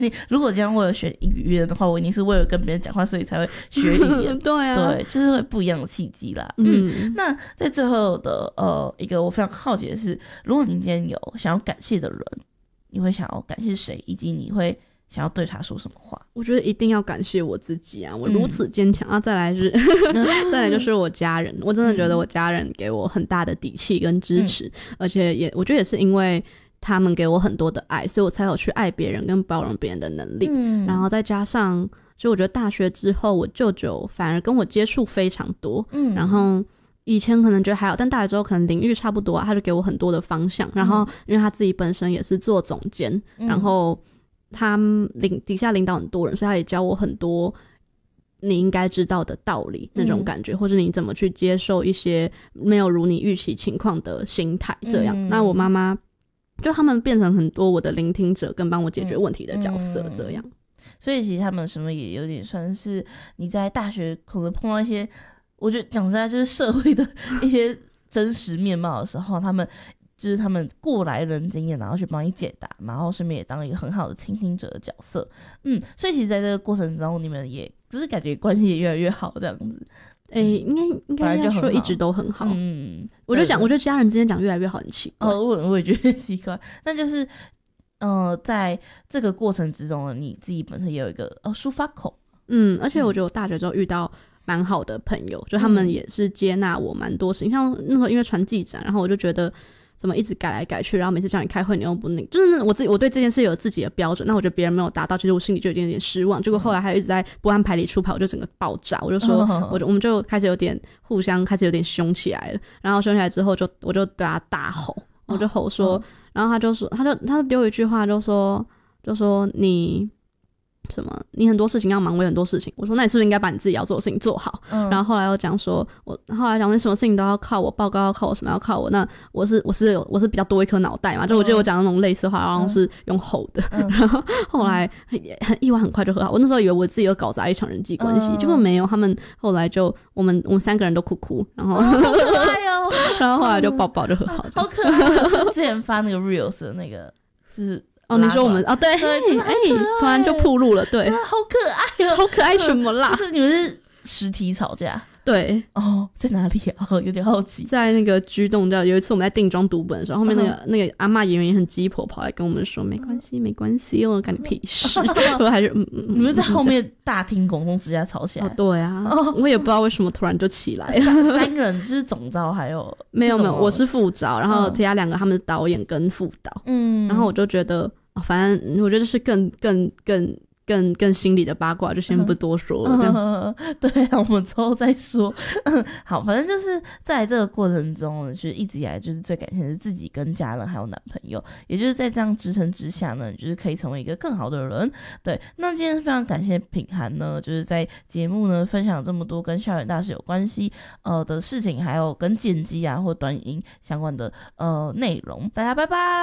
你如果今天为了学语言的话，我一定是为了跟别人讲话，所以才会学语言。 对啊， 对，就是会不一样的契机啦。那在最后的一个我非常好奇的是，如果你今天有想要感谢的人，你会想要感谢谁，以及你会想要对他说什么话？ 我觉得一定要感谢我自己啊，我如此坚强啊！再来是再来就是我家人，我真的觉得我家人给我很大的底气跟支持，而且我觉得也是因为他们给我很多的爱，所以我才有去爱别人跟包容别人的能力。然后再加上就我觉得大学之后，我舅舅反而跟我接触非常多，然后以前可能觉得还好，但大学之后可能领域差不多啊，他就给我很多的方向。然后因为他自己本身也是做总监，然后他底下领导很多人，所以他也教我很多你应该知道的道理那种感觉，或者你怎么去接受一些没有如你预期情况的心态这样。那我妈妈就他们变成很多我的聆听者跟帮我解决问题的角色这样。 所以其实他们什么也有点算是你在大学可能碰到一些，我觉得讲实在就是社会的一些真实面貌的时候，他们就是他们过来人经验，然后去帮你解答，然后顺便也当一个很好的倾听者的角色。所以其实在这个过程中，你们也就是感觉关系也越来越好这样子。 应该要说一直都很好。我觉得家人之间讲越来越好很奇怪。 我也觉得很奇怪。那就是在这个过程之中呢，你自己本身也有一个抒发口。 而且我觉得我大学之后遇到蛮好的朋友，就他们也是接纳我蛮多事情，像那个因为传记展，然后我就觉得怎么一直改来改去，然后每次叫你开会你又不那，就是我对这件事有自己的标准，那我觉得别人没有达到，其实我心里就有点失望。结果后来还一直在不按牌理出牌，我就整个爆炸，我就说我们就开始有点互相开始有点凶起来了，然后凶起来之后我就对他大吼，我就吼说，然后他就丢一句话就说你什么你很多事情要忙，我有很多事情。我说那你是不是应该把你自己要做的事情做好？然后后来又讲说，我后来讲你什么事情都要靠我，报告要靠我，什么要靠我。那我是比较多一颗脑袋嘛，就我觉得我讲那种类似话，然后是用吼的。然后后来很意外，很快就和好。我那时候以为我自己有搞砸一场人际关系，结果没有。他们后来就我们3个人都哭，然后好可爱哦。 然后后来就抱抱就和好， 好可爱。是之前发那个 reels 的那个，就是你说我们对，突然就暴露了，对， 好可爱哦， 好可爱什么啦？ 就是你们是实体吵架？ 对在哪里啊？有点好奇。 在那个居动叫有一次我们在定妆读本的时候，后面那个阿嬷演员也很鸡婆，跑来跟我们说没关系，我干你屁事。我还是你们在后面大庭广众之下吵起来？ 对啊，我也不知道为什么突然就起来了。 3个人就是总召还有没有，我是副召，然后其他2个他们是导演跟副导。然后我就觉得反正我觉得是更心里的八卦，就先不多说了。 对啊，我们之后再说。好，反正就是在这个过程中呢，就是一直以来就是最感谢的是自己跟家人还有男朋友，也就是在这样支撑之下呢，就是可以成为一个更好的人。对，那今天非常感谢品涵呢，就是在节目呢分享这么多跟校园大事有关系的事情，还有跟剪辑啊或短影音相关的内容。大家拜拜。